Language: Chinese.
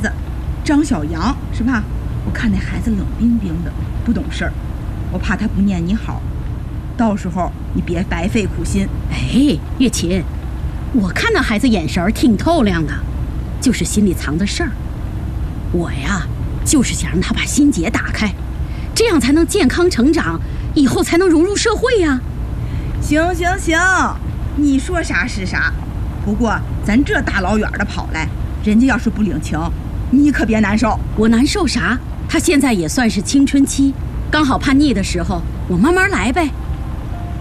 子张小阳是吧？我看那孩子冷冰冰的，不懂事儿，我怕他不念你好，到时候你别白费苦心。 哎，月琴，我看那孩子眼神挺透亮的，就是心里藏着事儿。我呀，就是想让他把心结打开，这样才能健康成长，以后才能融入社会呀。 行，你说啥是啥。不过咱这大老远的跑来，人家要是不领情，你可别难受。 我难受啥？他现在也算是青春期，刚好叛逆的时候，我慢慢来呗。